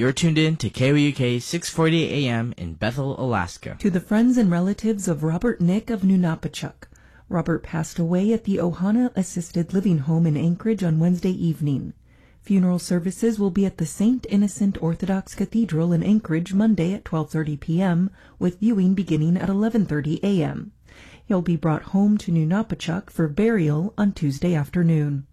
You're tuned in to KOUK 640 AM in Bethel, Alaska. To the friends and relatives of Robert Nick of Nunapachuk. Robert passed away at the Ohana Assisted Living Home in Anchorage on Wednesday evening. Funeral services will be at the St. Innocent Orthodox Cathedral in Anchorage Monday at 12:30 p.m., with viewing beginning at 11:30 a.m. He'll be brought home to Nunapachuk for burial on Tuesday afternoon.